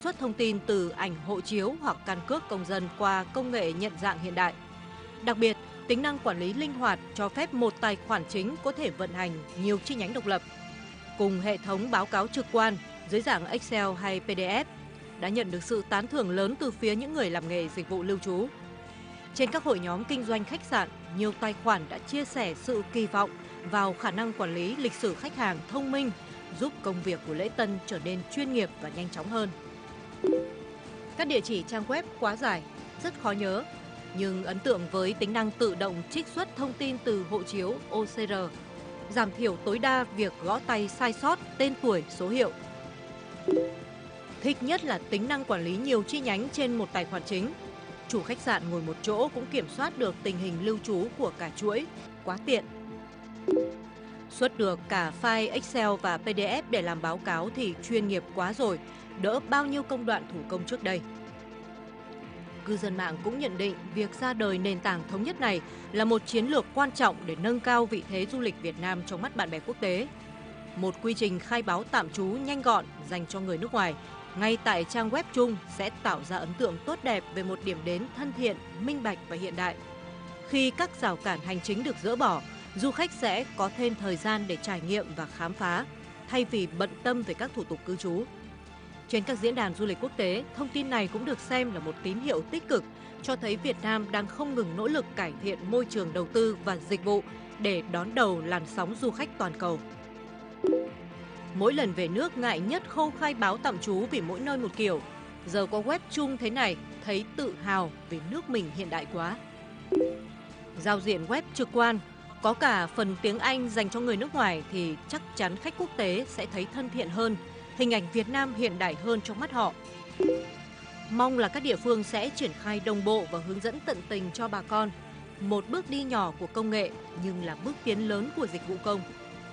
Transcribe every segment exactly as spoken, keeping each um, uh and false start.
xuất thông tin từ ảnh hộ chiếu hoặc căn cước công dân qua công nghệ nhận dạng hiện đại. Đặc biệt, tính năng quản lý linh hoạt cho phép một tài khoản chính có thể vận hành nhiều chi nhánh độc lập. Cùng hệ thống báo cáo trực quan dưới dạng Excel hay pê đê ép đã nhận được sự tán thưởng lớn từ phía những người làm nghề dịch vụ lưu trú. Trên các hội nhóm kinh doanh khách sạn, nhiều tài khoản đã chia sẻ sự kỳ vọng vào khả năng quản lý lịch sử khách hàng thông minh, giúp công việc của lễ tân trở nên chuyên nghiệp và nhanh chóng hơn. Các địa chỉ trang web quá dài, rất khó nhớ, nhưng ấn tượng với tính năng tự động trích xuất thông tin từ hộ chiếu o xê rờ, giảm thiểu tối đa việc gõ tay sai sót tên tuổi, số hiệu. Thích nhất là tính năng quản lý nhiều chi nhánh trên một tài khoản chính. Chủ khách sạn ngồi một chỗ cũng kiểm soát được tình hình lưu trú của cả chuỗi, quá tiện. Xuất được cả file Excel và pê đê ép để làm báo cáo thì chuyên nghiệp quá rồi, đỡ bao nhiêu công đoạn thủ công trước đây. Cư dân mạng cũng nhận định việc ra đời nền tảng thống nhất này là một chiến lược quan trọng để nâng cao vị thế du lịch Việt Nam trong mắt bạn bè quốc tế. Một quy trình khai báo tạm trú nhanh gọn dành cho người nước ngoài ngay tại trang web chung sẽ tạo ra ấn tượng tốt đẹp về một điểm đến thân thiện, minh bạch và hiện đại. Khi các rào cản hành chính được dỡ bỏ, du khách sẽ có thêm thời gian để trải nghiệm và khám phá, thay vì bận tâm về các thủ tục cư trú. Trên các diễn đàn du lịch quốc tế, thông tin này cũng được xem là một tín hiệu tích cực, cho thấy Việt Nam đang không ngừng nỗ lực cải thiện môi trường đầu tư và dịch vụ để đón đầu làn sóng du khách toàn cầu. Mỗi lần về nước ngại nhất khâu khai báo tạm trú vì mỗi nơi một kiểu. Giờ có web chung thế này, thấy tự hào vì nước mình hiện đại quá. Giao diện web trực quan, có cả phần tiếng Anh dành cho người nước ngoài thì chắc chắn khách quốc tế sẽ thấy thân thiện hơn, hình ảnh Việt Nam hiện đại hơn trong mắt họ. Mong là các địa phương sẽ triển khai đồng bộ và hướng dẫn tận tình cho bà con. Một bước đi nhỏ của công nghệ nhưng là bước tiến lớn của dịch vụ công.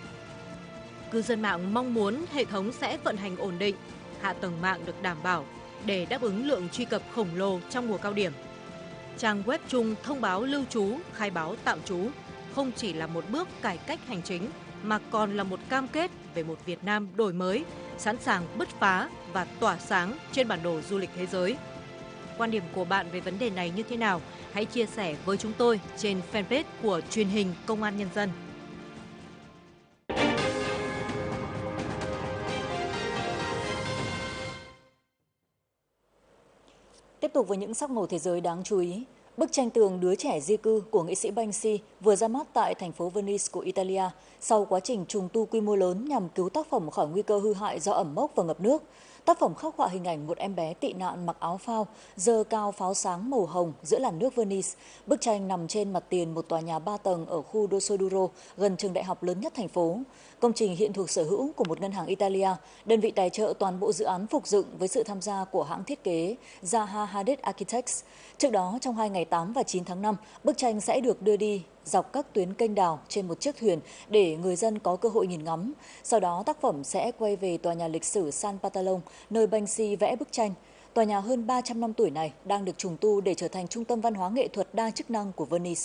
Cư dân mạng mong muốn hệ thống sẽ vận hành ổn định, hạ tầng mạng được đảm bảo để đáp ứng lượng truy cập khổng lồ trong mùa cao điểm. Trang web chung thông báo lưu trú, khai báo tạm trú không chỉ là một bước cải cách hành chính mà còn là một cam kết về một Việt Nam đổi mới, sẵn sàng bứt phá và tỏa sáng trên bản đồ du lịch thế giới. Quan điểm của bạn về vấn đề này như thế nào? Hãy chia sẻ với chúng tôi trên fanpage của truyền hình Công an Nhân dân. Tiếp tục với những sắc màu thế giới đáng chú ý. Bức tranh tường Đứa trẻ di cư của nghệ sĩ Banksy vừa ra mắt tại thành phố Venice của Italia sau quá trình trùng tu quy mô lớn nhằm cứu tác phẩm khỏi nguy cơ hư hại do ẩm mốc và ngập nước. Tác phẩm khắc họa hình ảnh một em bé tị nạn mặc áo phao, giơ cao pháo sáng màu hồng giữa làn nước Venice. Bức tranh nằm trên mặt tiền một tòa nhà ba tầng ở khu Dossoduro, gần trường đại học lớn nhất thành phố. Công trình hiện thuộc sở hữu của một ngân hàng Italia, đơn vị tài trợ toàn bộ dự án phục dựng với sự tham gia của hãng thiết kế Zaha Hadid Architects. Trước đó, trong hai ngày tám và chín tháng năm, bức tranh sẽ được đưa đi dọc các tuyến kênh đào trên một chiếc thuyền để người dân có cơ hội nhìn ngắm. Sau đó, tác phẩm sẽ quay về tòa nhà lịch sử San Patalon, nơi Banksy vẽ bức tranh. Tòa nhà hơn ba trăm năm tuổi này đang được trùng tu để trở thành trung tâm văn hóa nghệ thuật đa chức năng của Venice.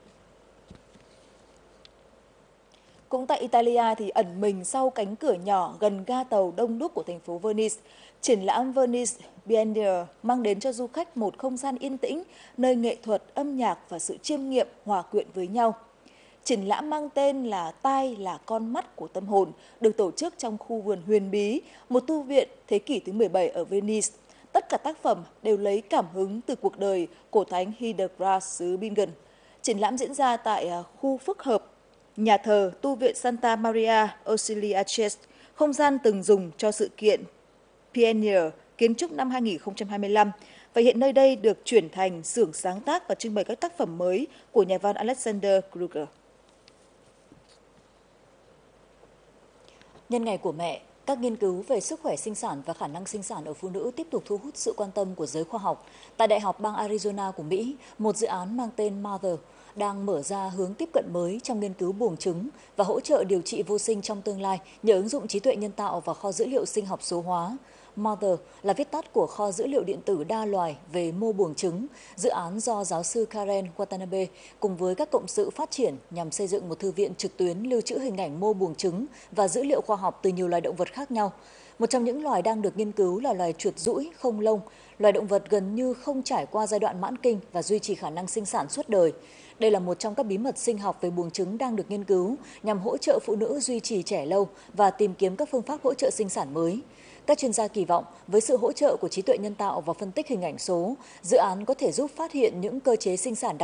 Cũng tại Italia thì ẩn mình sau cánh cửa nhỏ gần ga tàu đông đúc của thành phố Venice, triển lãm Venice Biennial mang đến cho du khách một không gian yên tĩnh, nơi nghệ thuật, âm nhạc và sự chiêm nghiệm hòa quyện với nhau. Triển lãm mang tên là Tai là con mắt của tâm hồn, được tổ chức trong khu vườn huyền bí, một tu viện thế kỷ thứ mười bảy ở Venice. Tất cả tác phẩm đều lấy cảm hứng từ cuộc đời cổ thánh Hildegard xứ Bingen. Triển lãm diễn ra tại khu phức hợp nhà thờ tu viện Santa Maria Ausiliaces, không gian từng dùng cho sự kiện Biennial kiến trúc năm hai nghìn không trăm hai mươi lăm, và hiện nơi đây được chuyển thành xưởng sáng tác và trưng bày các tác phẩm mới của nhà văn Alexander Kruger. Nhân ngày của mẹ, các nghiên cứu về sức khỏe sinh sản và khả năng sinh sản ở phụ nữ tiếp tục thu hút sự quan tâm của giới khoa học. Tại Đại học bang Arizona của Mỹ, một dự án mang tên Mother đang mở ra hướng tiếp cận mới trong nghiên cứu buồng trứng và hỗ trợ điều trị vô sinh trong tương lai nhờ ứng dụng trí tuệ nhân tạo và kho dữ liệu sinh học số hóa. Mother là viết tắt của kho dữ liệu điện tử đa loài về mô buồng trứng, dự án do giáo sư Karen Watanabe cùng với các cộng sự phát triển nhằm xây dựng một thư viện trực tuyến lưu trữ hình ảnh mô buồng trứng và dữ liệu khoa học từ nhiều loài động vật khác nhau. Một trong những loài đang được nghiên cứu là loài chuột dũi không lông, loài động vật gần như không trải qua giai đoạn mãn kinh và duy trì khả năng sinh sản suốt đời. Đây là một trong các bí mật sinh học về buồng trứng đang được nghiên cứu nhằm hỗ trợ phụ nữ duy trì trẻ lâu và tìm kiếm các phương pháp hỗ trợ sinh sản mới. Các chuyên gia kỳ vọng, với sự hỗ trợ của trí tuệ nhân tạo và phân tích hình ảnh số, dự án có thể giúp phát hiện những cơ chế sinh sản đặc